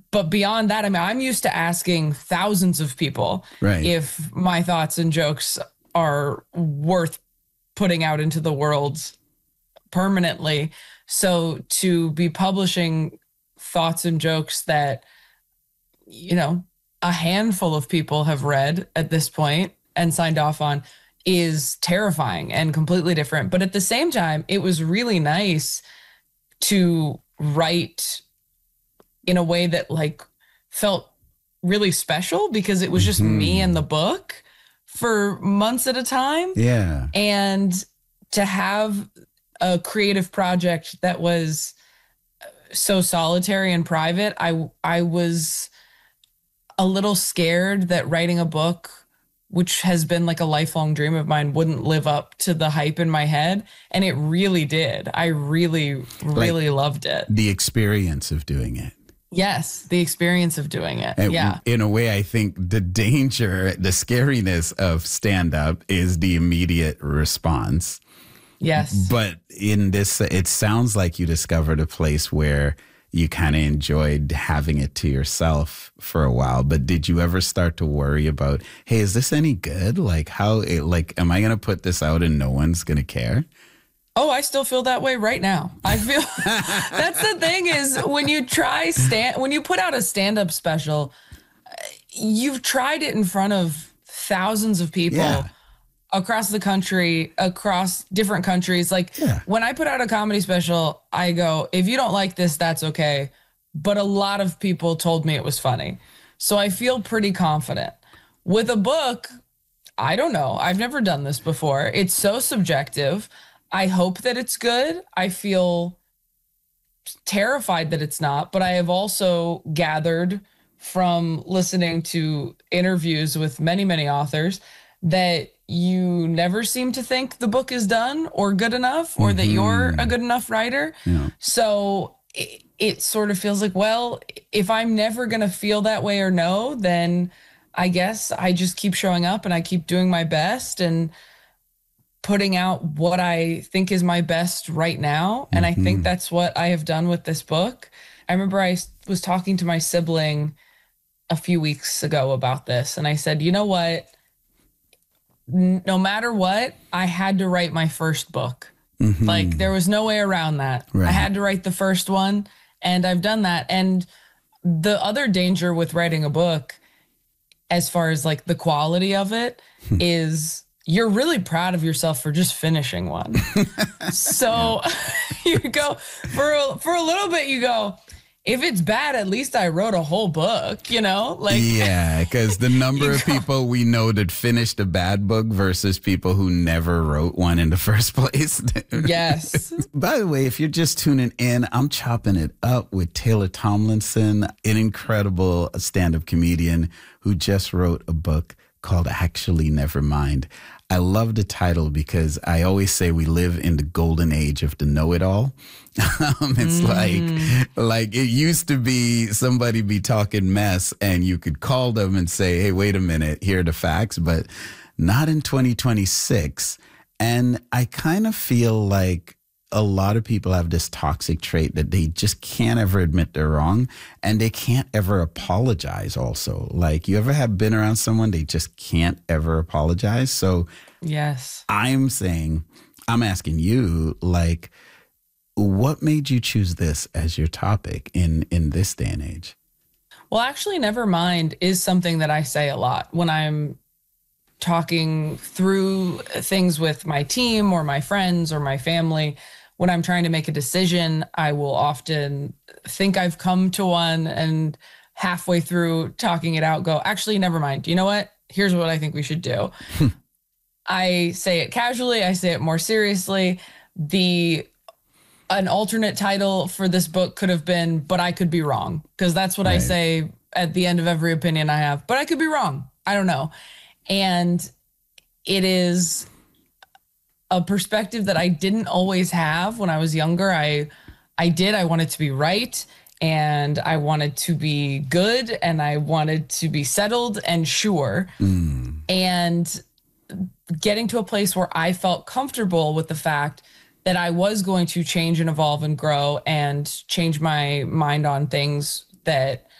but beyond that, I mean, I'm used to asking thousands of people Right. if my thoughts and jokes are worth putting out into the world permanently. So to be publishing thoughts and jokes that, you know, a handful of people have read at this point and signed off on is terrifying and completely different. But at the same time, it was really nice to write in a way that like felt really special because it was just me and the book for months at a time. Yeah. And to have a creative project that was so solitary and private, I was a little scared that writing a book, which has been like a lifelong dream of mine, wouldn't live up to the hype in my head. And it really did. I really, really loved it. The experience of doing it. Yes, the experience of doing it. And yeah. in a way, I think the danger, the scariness of stand-up is the immediate response. Yes. But in this, it sounds like you discovered a place where you kind of enjoyed having it to yourself for a while. But did you ever start to worry about, hey, is this any good? Like am I going to put this out and no one's going to care? Oh, I still feel that way right now. I feel that's the thing is when you when you put out a stand-up special, you've tried it in front of thousands of people across the country, across different countries. Like when I put out a comedy special, I go, if you don't like this, that's okay. But a lot of people told me it was funny. So I feel pretty confident. With a book, I don't know. I've never done this before. It's so subjective. I hope that it's good. I feel terrified that it's not, but I have also gathered from listening to interviews with many, many authors that you never seem to think the book is done or good enough or that you're a good enough writer. Yeah. So it sort of feels like, well, if I'm never going to feel that way or know, then I guess I just keep showing up and I keep doing my best and putting out what I think is my best right now. And I think that's what I have done with this book. I remember I was talking to my sibling a few weeks ago about this. And I said, you know what? No matter what, I had to write my first book. Like there was no way around that. Right. I had to write the first one and I've done that. And the other danger with writing a book, as far as like the quality of it, is you're really proud of yourself for just finishing one. So you go for a little bit, you go, if it's bad, at least I wrote a whole book, you know? Like yeah, because the number of people we know that finished a bad book versus people who never wrote one in the first place. Yes. By the way, if you're just tuning in, I'm chopping it up with Taylor Tomlinson, an incredible stand-up comedian who just wrote a book called Actually Never Mind. I love the title because I always say we live in the golden age of the know-it-all. It's like it used to be somebody be talking mess and you could call them and say, hey, wait a minute, here are the facts, but not in 2026. And I kind of feel like a lot of people have this toxic trait that they just can't ever admit they're wrong and they can't ever apologize also. Like you ever have been around someone, they just can't ever apologize. So yes, I'm asking you, like, what made you choose this as your topic in this day and age? Well, actually, never mind is something that I say a lot when I'm talking through things with my team or my friends or my family. When I'm trying to make a decision, I will often think I've come to one and halfway through talking it out, go, actually, never mind. You know what? Here's what I think we should do. I say it casually. I say it more seriously. An alternate title for this book could have been, but I could be wrong. Because that's what I say at the end of every opinion I have. But I could be wrong. I don't know. And it is a perspective that I didn't always have when I was younger. I wanted to be right and I wanted to be good and I wanted to be settled and sure. And getting to a place where I felt comfortable with the fact that I was going to change and evolve and grow and change my mind on things that